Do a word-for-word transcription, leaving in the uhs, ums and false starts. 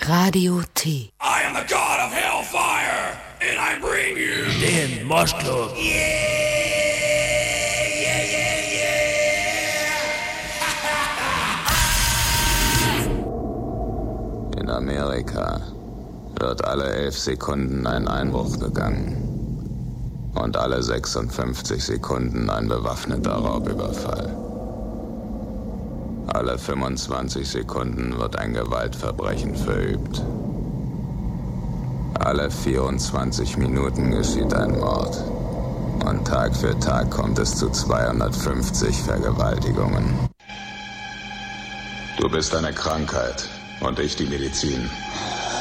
Radio T. I am the god of hellfire, and I bring you den Moshclub. Yeah, yeah, yeah, yeah. In Amerika wird alle elf Sekunden ein Einbruch begangen und alle sechsundfünfzig Sekunden ein bewaffneter Raubüberfall. Alle fünfundzwanzig Sekunden wird ein Gewaltverbrechen verübt. Alle vierundzwanzig Minuten geschieht ein Mord. Und Tag für Tag kommt es zu zweihundertfünfzig Vergewaltigungen. Du bist eine Krankheit und ich die Medizin.